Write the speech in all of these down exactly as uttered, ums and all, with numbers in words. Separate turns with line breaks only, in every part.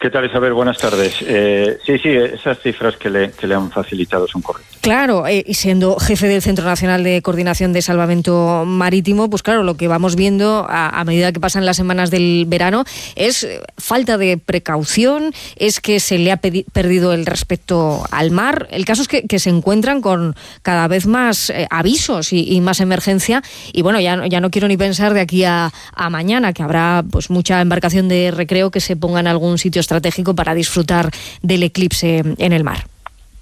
¿Qué tal, Isabel? Buenas tardes. Eh, sí, sí, esas cifras que le, que le han facilitado son correctas.
Claro, eh, y siendo jefe del Centro Nacional de Coordinación de Salvamento Marítimo, pues claro, lo que vamos viendo a, a medida que pasan las semanas del verano es falta de precaución, es que se le ha pedi- perdido el respeto al mar. El caso es que, que se encuentran con cada vez más eh, avisos y, y más emergencia. Y bueno, ya, ya no quiero ni pensar de aquí a, a mañana, que habrá pues mucha embarcación de recreo que se ponga en algún sitio estratégico para disfrutar del eclipse en el mar.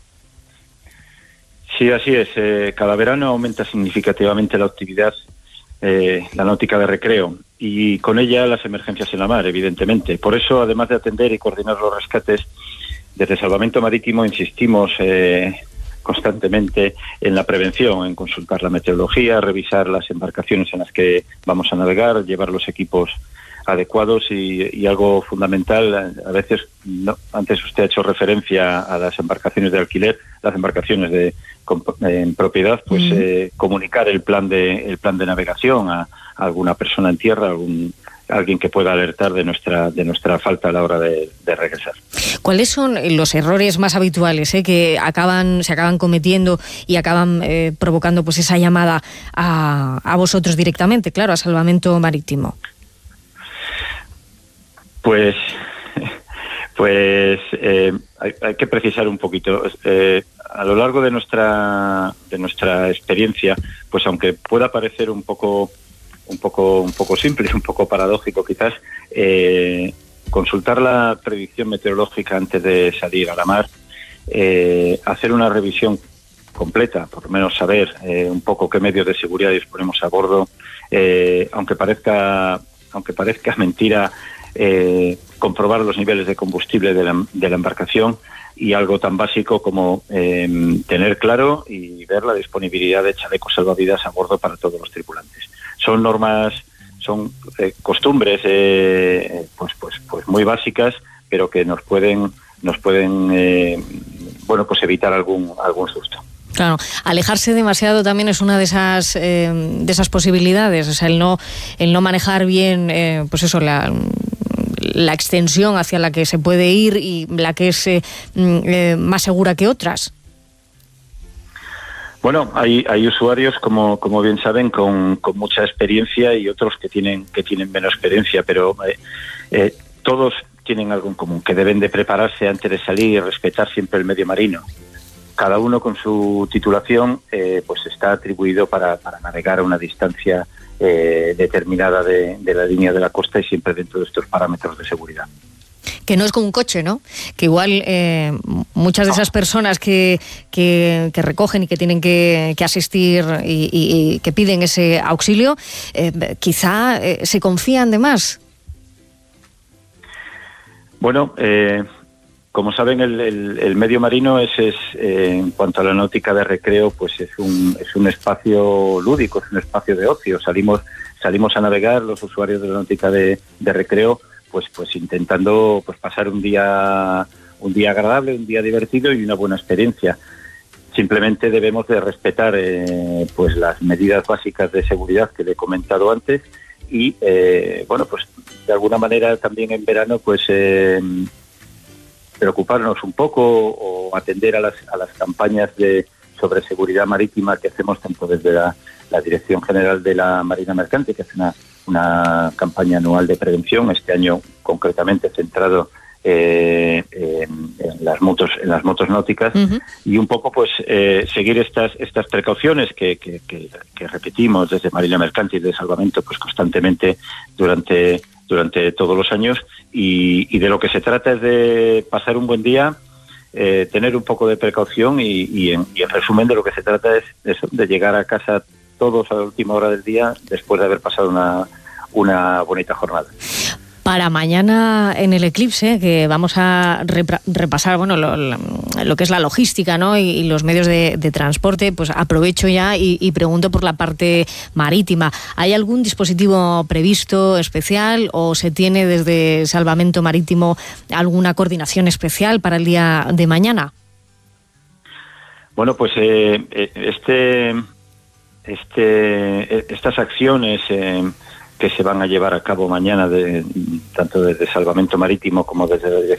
Sí, así es. Eh, cada verano aumenta significativamente la actividad, eh, la náutica de recreo, y con ella las emergencias en la mar, evidentemente. Por eso, además de atender y coordinar los rescates, desde Salvamento Marítimo insistimos eh, constantemente en la prevención, en consultar la meteorología, revisar las embarcaciones en las que vamos a navegar, llevar los equipos adecuados y, y algo fundamental, a veces, no, antes usted ha hecho referencia a las embarcaciones de alquiler, las embarcaciones de con, en propiedad, pues mm. eh, comunicar el plan de el plan de navegación a, a alguna persona en tierra, algún alguien que pueda alertar de nuestra de nuestra falta a la hora de, de regresar.
¿Cuáles son los errores más habituales eh, que acaban se acaban cometiendo y acaban eh, provocando pues esa llamada a, a vosotros directamente, claro, a Salvamento Marítimo?
Pues, pues eh, hay, hay que precisar un poquito. Eh, a lo largo de nuestra de nuestra experiencia, pues aunque pueda parecer un poco un poco un poco simple, un poco paradójico quizás, eh, consultar la predicción meteorológica antes de salir a la mar, eh, hacer una revisión completa, por lo menos saber eh, un poco qué medios de seguridad disponemos a bordo, eh, aunque parezca aunque parezca mentira. Eh, comprobar los niveles de combustible de la, de la embarcación y algo tan básico como eh, tener claro y ver la disponibilidad de chalecos salvavidas a bordo para todos los tripulantes. Son normas, son eh, costumbres eh, pues pues pues muy básicas, pero que nos pueden nos pueden eh, bueno pues evitar algún algún susto.
Claro, alejarse demasiado también es una de esas eh, de esas posibilidades, o sea, el no el no manejar bien eh, pues eso la la extensión hacia la que se puede ir y la que es eh, eh, más segura que otras.
Bueno, hay hay usuarios como como bien saben con, con mucha experiencia y otros que tienen que tienen menos experiencia, pero eh, eh, todos tienen algo en común, que deben de prepararse antes de salir y respetar siempre el medio marino. Cada uno con su titulación eh, pues está atribuido para, para navegar a una distancia eh, determinada de, de la línea de la costa y siempre dentro de estos parámetros de seguridad.
Que no es como un coche, ¿no? Que igual eh, muchas de esas personas que, que, que recogen y que tienen que, que asistir y, y, y que piden ese auxilio, eh, quizá eh, se confían de más.
Bueno, eh, como saben, el, el, el medio marino es, es eh, en cuanto a la náutica de recreo, pues es un es un espacio lúdico, es un espacio de ocio. Salimos salimos a navegar los usuarios de la náutica de, de recreo, pues pues intentando pues pasar un día un día agradable, un día divertido y una buena experiencia. Simplemente debemos de respetar eh, pues las medidas básicas de seguridad que le he comentado antes y eh, bueno pues de alguna manera también en verano pues eh, preocuparnos un poco o atender a las, a las campañas de sobre seguridad marítima que hacemos tanto desde la, la Dirección General de la Marina Mercante, que hace una, una campaña anual de prevención, este año concretamente centrado eh, en, en las motos en las motos náuticas, uh-huh. y un poco pues eh, seguir estas estas precauciones que, que, que, que repetimos desde Marina Mercante y de Salvamento pues constantemente durante durante todos los años y, y de lo que se trata es de pasar un buen día, eh, tener un poco de precaución y, y, en, y en resumen de lo que se trata es, es de llegar a casa todos a la última hora del día después de haber pasado una, una bonita jornada.
Para mañana en el eclipse, que vamos a repra- repasar bueno lo, lo que es la logística, ¿no? y, y los medios de, de transporte, pues aprovecho ya y, y pregunto por la parte marítima. ¿Hay algún dispositivo previsto especial o se tiene desde Salvamento Marítimo alguna coordinación especial para el día de mañana?
Bueno, pues eh, este, este, estas acciones eh, que se van a llevar a cabo mañana, de, tanto desde Salvamento Marítimo como desde la